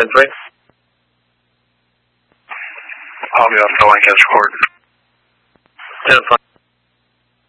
10-3. I'll be on the line, catch recording. 10-5.